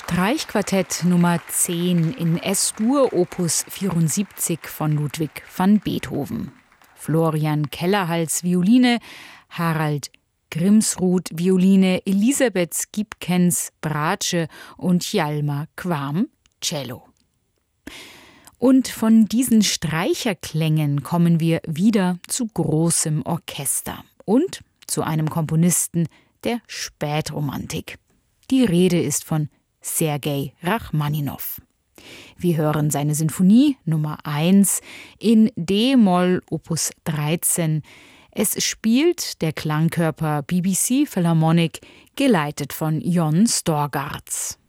Streichquartett Nummer 10 in S-Dur Opus 74 von Ludwig van Beethoven. Florian Kellerhals Violine, Harald Grimsrud Violine, Elisabeth Skibkens Bratsche und Hjalmar Quam Cello. Und von diesen Streicherklängen kommen wir wieder zu großem Orchester und zu einem Komponisten der Spätromantik. Die Rede ist von Sergei Rachmaninow. Wir hören seine Sinfonie Nummer 1 in D-Moll Opus 13. Es spielt der Klangkörper BBC Philharmonic, geleitet von Jon Storgardz.